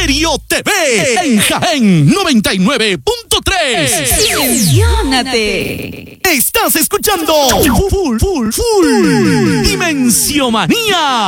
Estéreo TV en Jaén 99.3. ¡Emocionate! Estás escuchando Full Dimensiomanía.